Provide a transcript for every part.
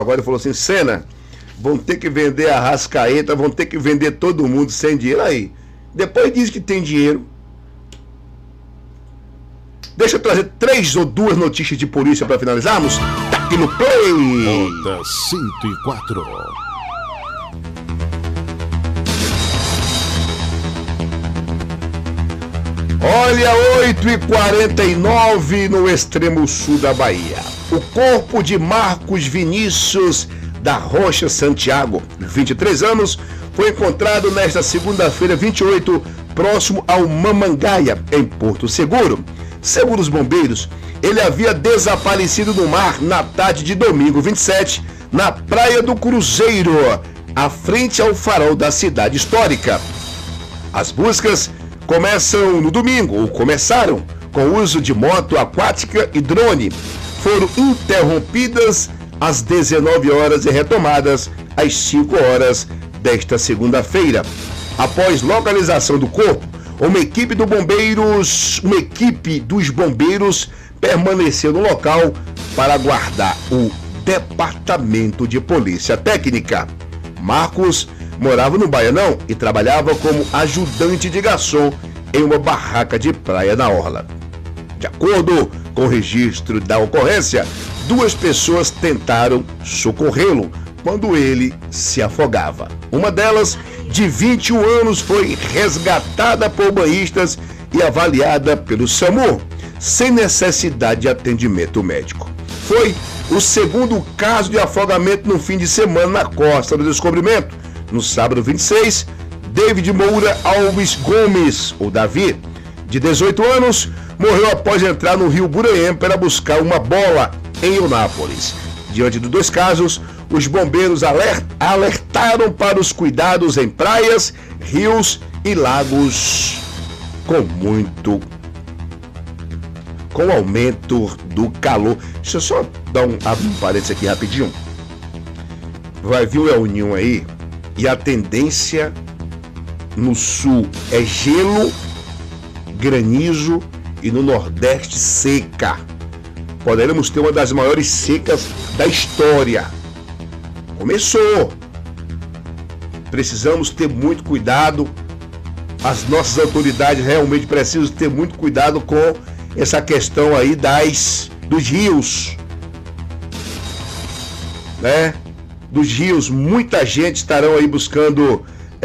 Agora ele falou assim: Senna, vão ter que vender a Arrascaeta, vão ter que vender todo mundo sem dinheiro. Aí, depois diz que tem dinheiro. Deixa eu trazer 3 ou 2 notícias de polícia para finalizarmos. Tá aqui no Play. Onda 104. Olha, 8h49 no extremo sul da Bahia. O corpo de Marcos Vinícius da Rocha Santiago, 23 anos, foi encontrado nesta segunda-feira, 28, próximo ao Mamangaia, em Porto Seguro. Segundo os bombeiros, ele havia desaparecido no mar na tarde de domingo 27, na Praia do Cruzeiro, à frente ao farol da cidade histórica. As buscas começaram no domingo, com o uso de moto aquática e drone. Foram interrompidas às 19 horas e retomadas às 5 horas desta segunda-feira. Após localização do corpo, uma equipe dos bombeiros permaneceu no local para aguardar o Departamento de Polícia Técnica. Marcos morava no Baianão e trabalhava como ajudante de garçom em uma barraca de praia na orla. De acordo com o registro da ocorrência, 2 pessoas tentaram socorrê-lo quando ele se afogava. Uma delas, de 21 anos, foi resgatada por banhistas e avaliada pelo SAMU, sem necessidade de atendimento médico. Foi o segundo caso de afogamento no fim de semana na Costa do Descobrimento. No sábado 26, David Moura Alves Gomes, ou Davi, de 18 anos, morreu após entrar no rio Buranhém para buscar uma bola em Eunápolis. Diante dos 2 casos, os bombeiros alertaram para os cuidados em praias, rios e lagos com o aumento do calor. Deixa eu só dar abrir um parênteses aqui rapidinho. Vai vir o El Niño aí, e a tendência no sul é gelo, granizo e no nordeste seca. Poderemos ter uma das maiores secas da história. Começou. Precisamos ter muito cuidado. As nossas autoridades realmente precisam ter muito cuidado com essa questão aí dos rios, né? Dos rios, muita gente estarão aí buscando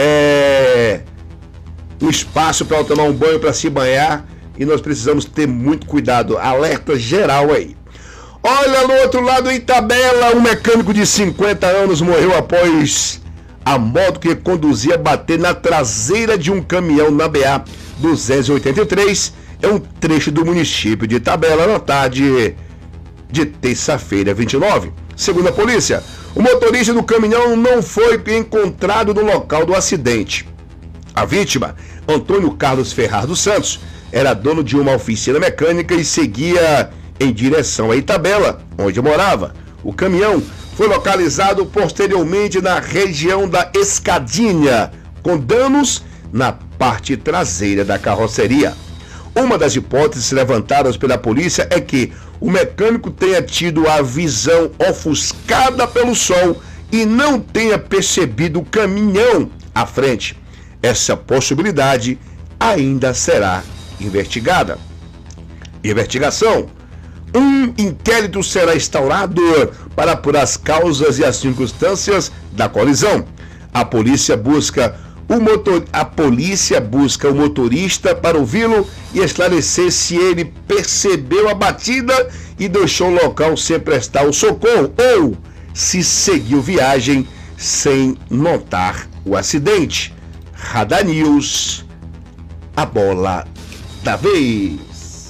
um espaço para tomar um banho, para se banhar, e nós precisamos ter muito cuidado. Alerta geral aí. Olha, no outro lado, em Itabela, um mecânico de 50 anos morreu após a moto que conduzia bater na traseira de um caminhão na BA 283, é um trecho do município de Itabela, na tarde de terça-feira, 29. Segundo a polícia, o motorista do caminhão não foi encontrado no local do acidente. A vítima, Antônio Carlos Ferraz dos Santos, era dono de uma oficina mecânica e seguia em direção a Itabela, onde morava. O caminhão foi localizado posteriormente na região da Escadinha, com danos na parte traseira da carroceria. Uma das hipóteses levantadas pela polícia é que o mecânico tenha tido a visão ofuscada pelo sol e não tenha percebido o caminhão à frente. Essa possibilidade ainda será investigada. Investigação. Um inquérito será instaurado para apurar as causas e as circunstâncias da colisão. A polícia busca o motorista para ouvi-lo e esclarecer se ele percebeu a batida e deixou o local sem prestar o socorro, ou se seguiu viagem sem notar o acidente. Radar News, a bola da vez.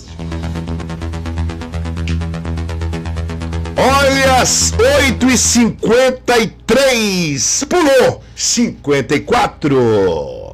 Olha, 8h53, pulou 54.